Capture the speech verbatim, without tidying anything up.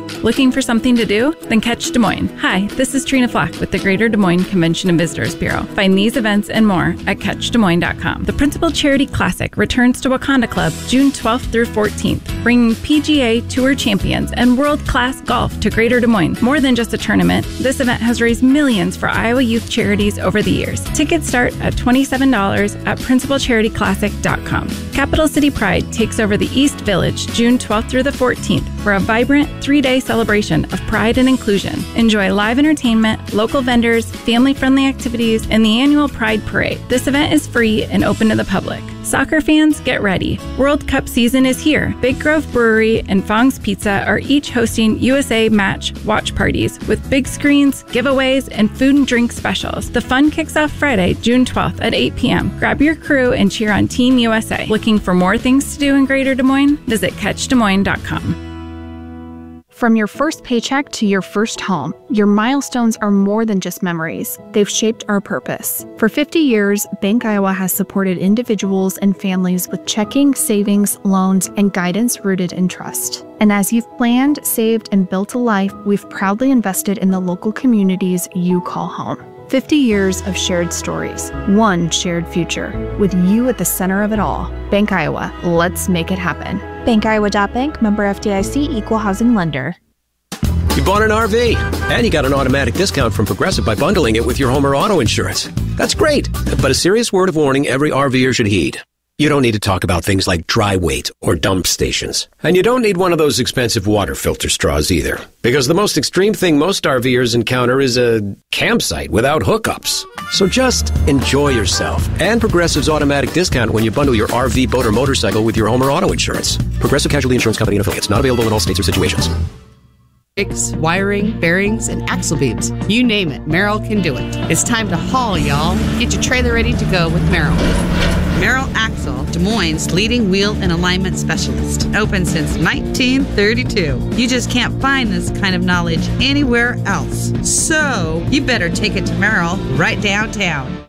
Looking for something to do? Then catch Des Moines. Hi, this is Trina Flack with the Greater Des Moines Convention and Visitors Bureau. Find these events and more at catch des moines dot com. The Principal Charity Classic returns to Wakanda Club June twelfth through fourteenth, bringing P G A Tour champions and world-class golf to Greater Des Moines. More than just a tournament, this event has raised millions for Iowa youth charities over the years. Tickets start at twenty-seven dollars at principal charity classic dot com. Capital City Pride takes over the East Village June twelfth through the fourteenth for a vibrant three-day celebration of pride and inclusion. Enjoy live entertainment, local vendors, family-friendly activities, and the annual Pride Parade. This event is free and open to the public. Soccer fans, get ready. World Cup season is here. Big Grove Brewery and Fong's Pizza are each hosting U S A match watch parties with big screens, giveaways, and food and drink specials. The fun kicks off Friday, June twelfth at eight p.m. Grab your crew and cheer on Team U S A. Looking for more things to do in Greater Des Moines? Visit catch des moines dot com. From your first paycheck to your first home, your milestones are more than just memories. They've shaped our purpose. For fifty years, Bank Iowa has supported individuals and families with checking, savings, loans, and guidance rooted in trust. And as you've planned, saved, and built a life, we've proudly invested in the local communities you call home. fifty years of shared stories, one shared future, with you at the center of it all. Bank Iowa, let's make it happen. Bank Iowa dot Bank, member F D I C, equal housing lender. You bought an R V, and you got an automatic discount from Progressive by bundling it with your home or auto insurance. That's great, but a serious word of warning every RVer should heed. You don't need to talk about things like dry weight or dump stations. And you don't need one of those expensive water filter straws either. Because the most extreme thing most RVers encounter is a campsite without hookups. So just enjoy yourself. And Progressive's automatic discount when you bundle your R V, boat, or motorcycle with your home or auto insurance. Progressive Casualty Insurance Company and affiliates. Not available in all states or situations. Brakes, wiring, bearings, and axle beams. You name it, Merrill can do it. It's time to haul, y'all. Get your trailer ready to go with Merrill. Merrill Axle, Des Moines' leading wheel and alignment specialist. Open since nineteen thirty-two. You just can't find this kind of knowledge anywhere else. So, you better take it to Merrill right downtown.